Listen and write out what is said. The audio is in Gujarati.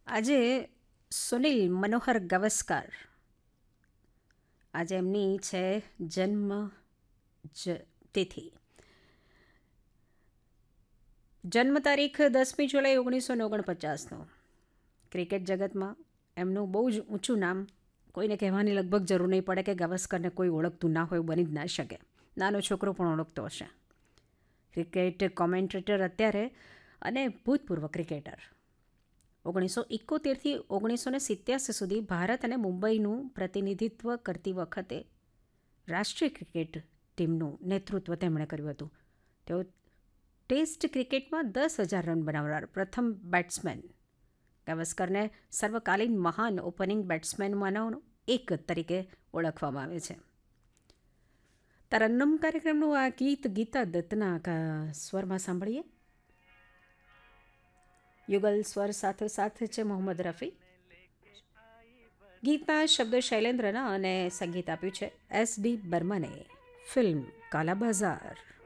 આજે સુનિલ મનોહર ગાવસ્કર, આજે એમની છે જન્મ તિથિ. જન્મ તારીખ 10મી જુલાઈ 1949નો. ક્રિકેટ જગતમાં એમનું બહુ જ ઊંચું નામ, કોઈને કહેવાની લગભગ જરૂર નહીં પડે કે ગાવસ્કરને કોઈ ઓળખતું ના હોય, બની જ ના શકે. નાનો છોકરો પણ ઓળખતો હશે. ક્રિકેટ કોમેન્ટ્રેટર અત્યારે અને ભૂતપૂર્વ ક્રિકેટર. 1971થી 1987 સુધી ભારત અને મુંબઈનું પ્રતિનિધિત્વ કરતી વખતે રાષ્ટ્રીય ક્રિકેટ ટીમનું નેતૃત્વ તેમણે કર્યું હતું. તેઓ ટેસ્ટ ક્રિકેટમાં 10,000 રન બનાવનાર પ્રથમ બેટ્સમેન. ગાવસ્કરને સર્વકાલીન મહાન ઓપનિંગ બેટ્સમેનમાંનો એક તરીકે ઓળખવામાં આવે છે. તરન્નુમ કાર્યક્રમનું આ ગીત ગીતા દત્તના સ્વરમાં સાંભળીએ. યુગલ સ્વર સાથે છે મોહમ્મદ રફી. ગીતના શબ્દો શૈલેન્દ્રના અને સંગીત આપ્યું છે S.D. બર્મને. ફિલ્મ કાલા બાઝાર.